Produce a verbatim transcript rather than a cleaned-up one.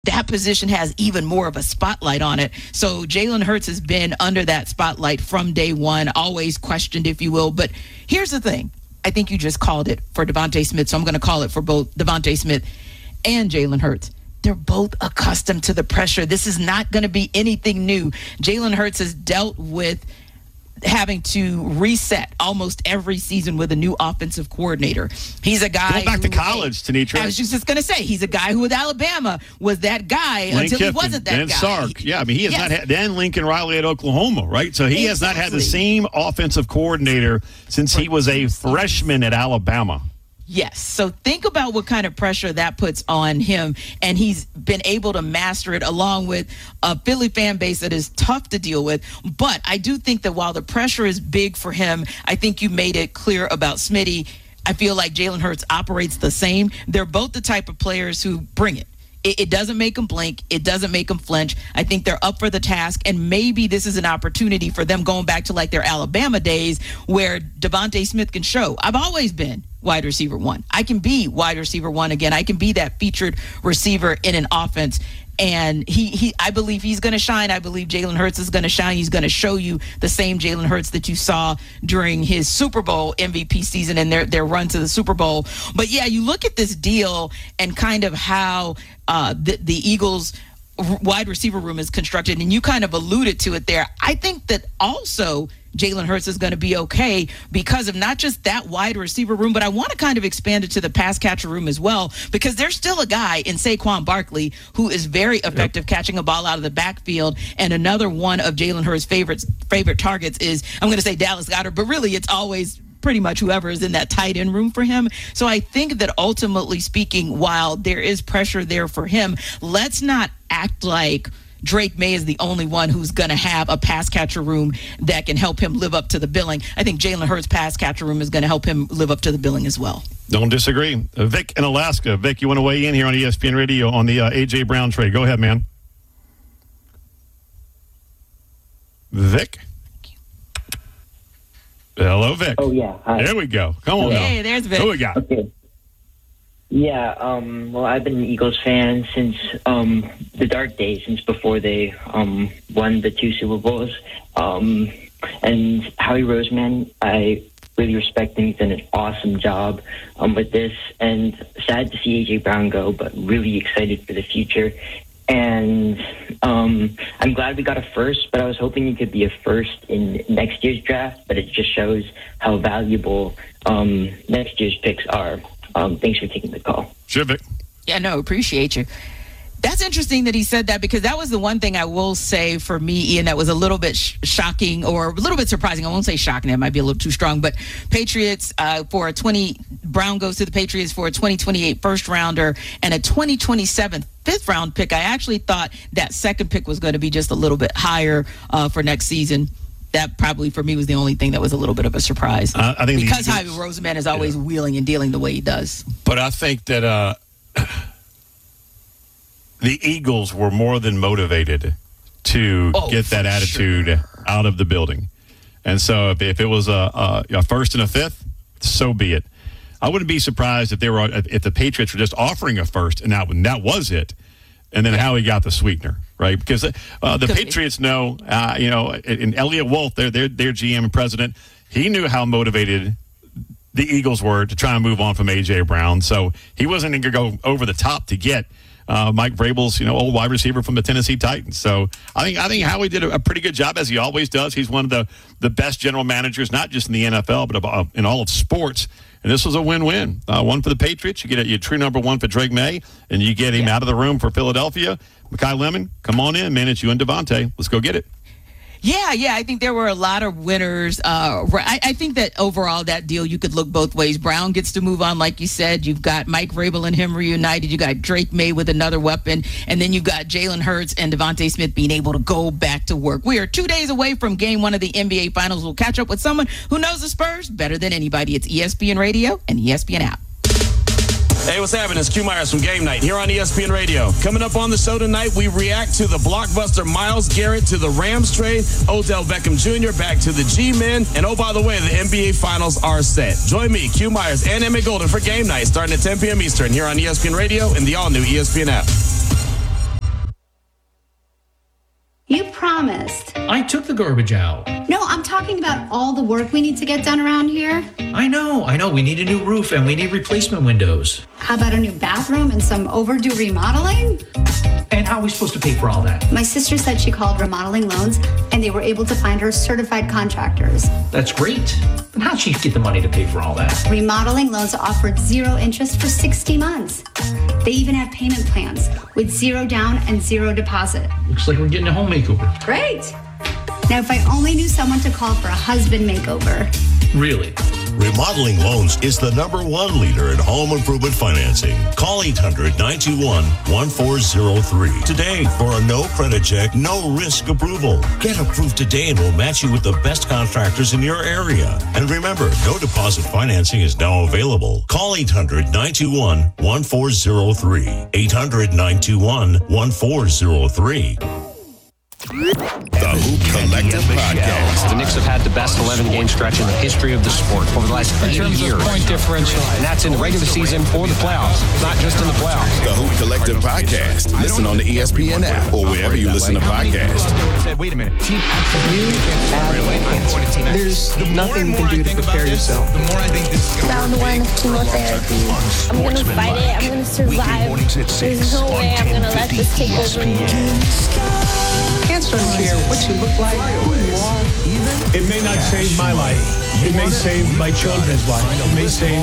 that position has even more of a spotlight on it. So Jalen Hurts has been under that spotlight from day one, always questioned, if you will. But here's the thing. I think you just called it for DeVonta Smith, so I'm going to call it for both DeVonta Smith and Jalen Hurts. They're both accustomed to the pressure. This is not going to be anything new. Jalen Hurts has dealt with having to reset almost every season with a new offensive coordinator. He's a guy Going back who, to college, Tenitra. I was just going to say, he's a guy who with Alabama was that guy Lane until Kiffin, he wasn't that then guy. Sark. Yeah, I mean, he has Yes. not had, then Lincoln Riley at Oklahoma, right? So he Exactly. has not had the same offensive coordinator since he was a freshman at Alabama. Yes. So think about what kind of pressure that puts on him. And he's been able to master it along with a Philly fan base that is tough to deal with. But I do think that while the pressure is big for him, I think you made it clear about Smitty. I feel like Jalen Hurts operates the same. They're both the type of players who bring it. It, it doesn't make them blink. It doesn't make them flinch. I think they're up for the task, and maybe this is an opportunity for them going back to like their Alabama days where DeVonta Smith can show, I've always been wide receiver one. I can be wide receiver one again. I can be that featured receiver in an offense. And he, he I believe he's going to shine. I believe Jalen Hurts is going to shine. He's going to show you the same Jalen Hurts that you saw during his Super Bowl M V P season and their, their run to the Super Bowl. But, yeah, you look at this deal and kind of how uh, the, the Eagles' wide receiver room is constructed, and you kind of alluded to it there. I think that also Jalen Hurts is going to be okay because of not just that wide receiver room, but I want to kind of expand it to the pass catcher room as well, because there's still a guy in Saquon Barkley who is very effective yep. catching a ball out of the backfield. And another one of Jalen Hurts' favorite, favorite targets is, I'm going to say Dallas Goedert, but really it's always pretty much whoever is in that tight end room for him. So I think that ultimately speaking, while there is pressure there for him, let's not act like Drake May is the only one who's going to have a pass catcher room that can help him live up to the billing. I think Jalen Hurts' pass catcher room is going to help him live up to the billing as well. Don't disagree. Uh, Vic in Alaska. Vic, you want to weigh in here on E S P N Radio on the uh, A J. Brown trade? Go ahead, man. Vic? Hello, Vic. Oh, yeah. Hi. There we go. Come on Hey, now. there's Vic. Who we got? Okay. Yeah, um, well, I've been an Eagles fan since um, the dark days, since before they um, won the two Super Bowls. Um, and Howie Roseman, I really respect him. He's done an awesome job um, with this. And sad to see A J. Brown go, but really excited for the future. And um, I'm glad we got a first, but I was hoping it could be a first in next year's draft. But it just shows how valuable um, next year's picks are. Um, thanks for taking the call. Sure, Vic. Yeah, no, appreciate you. That's interesting that he said that, because that was the one thing I will say for me, Ian, that was a little bit sh- shocking or a little bit surprising. I won't say shocking. That might be a little too strong. But Patriots uh, for a twenty Brown goes to the Patriots for a twenty twenty-eight first rounder and a twenty twenty-seven fifth round pick. I actually thought that second pick was going to be just a little bit higher uh, for next season. That probably for me was the only thing that was a little bit of a surprise. Uh, I think because the Howie Roseman is always yeah. wheeling and dealing the way he does. But I think that uh, the Eagles were more than motivated to oh, get that attitude sure. out of the building. And so if, if it was a, a, a first and a fifth, so be it. I wouldn't be surprised if they were if the Patriots were just offering a first and that that was it. And then Howie got the sweetener, right? Because uh, the Could Patriots be. know, uh, you know, and Elliot Wolf, their, their, their G M and president, he knew how motivated the Eagles were to try and move on from A J. Brown. So he wasn't going to go over the top to get uh, Mike Vrabel's, you know, old wide receiver from the Tennessee Titans. So I think I think Howie did a, a pretty good job, as he always does. He's one of the, the best general managers, not just in the N F L, but about, in all of sports. And this was a win-win. Uh, one for the Patriots. You get a, your true number one for Drake May, and you get him yeah. out of the room for Philadelphia. Mekhi Lemon, come on in, man. It's you and DeVonta. Let's go get it. Yeah, yeah. I think there were a lot of winners. Uh, I, I think that overall that deal, you could look both ways. Brown gets to move on, like you said. You've got Mike Vrabel and him reunited. You got Drake May with another weapon. And then you've got Jalen Hurts and DeVonta Smith being able to go back to work. We are two days away from game one of the N B A Finals. We'll catch up with someone who knows the Spurs better than anybody. It's E S P N Radio and E S P N app. Hey, what's happening? It's Q Myers from Game Night here on E S P N Radio. Coming up on the show tonight, we react to the blockbuster Myles Garrett to the Rams trade, Odell Beckham Junior back to the G-Men, and oh, by the way, the N B A Finals are set. Join me, Q Myers, and Emma Golden for Game Night starting at ten p.m. Eastern here on E S P N Radio and the all-new E S P N app. promised. I took the garbage out. No, I'm talking about all the work we need to get done around here. I know, I know. We need a new roof and we need replacement windows. How about a new bathroom and some overdue remodeling? And how are we supposed to pay for all that? My sister said she called Remodeling Loans and they were able to find her certified contractors. That's great. But how'd she get the money to pay for all that? Remodeling Loans offered zero interest for sixty months. They even have payment plans with zero down and zero deposit. Looks like we're getting a home makeover. Great. Now, if I only knew someone to call for a husband makeover. Really? Remodeling Loans is the number one leader in home improvement financing. Call eight hundred, nine two one, one four zero three today for a no credit check, no risk approval. Get approved today and we'll match you with the best contractors in your area. And remember, no deposit financing is now available. Call eight hundred, nine two one, one four zero three. eight hundred, nine two one, one four zero three. The Hoop Collective Podcast. The Knicks have had the best eleven-game stretch in the history of the sport over the last eighty years. Point differential. And that's in the regular season or the playoffs, not just in the playoffs. The Hoop Collective Podcast. Listen on the E S P N app or wherever you listen to podcasts. Wait a minute. Team There's nothing you can do to prepare yourself. The more I think this is round one of chemotherapy. I'm going to fight it. I'm going to survive. There's no way I'm going to let this take over me. Cancer doesn't care what you look like, who you are. It may not save my life. It may save my children's life. It may save